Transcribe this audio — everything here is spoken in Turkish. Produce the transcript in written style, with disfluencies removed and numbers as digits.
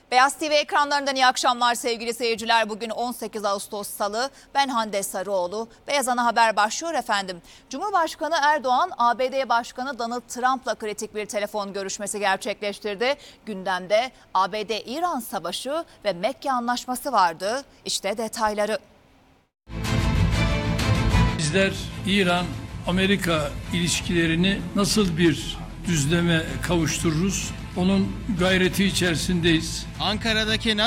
Beyaz TV ekranlarından iyi akşamlar sevgili seyirciler. Bugün 18 Ağustos Salı. Ben Hande Sarıoğlu. Beyaz Ana Haber başlıyor efendim. Cumhurbaşkanı Erdoğan, ABD Başkanı Donald Trump'la kritik bir telefon görüşmesi gerçekleştirdi. Gündemde ABD-İran savaşı ve Mekke Anlaşması vardı. İşte detayları. Bizler İran-Amerika ilişkilerini nasıl bir düzleme kavuştururuz? Onun gayreti içerisindeyiz. Ankara'daki NATO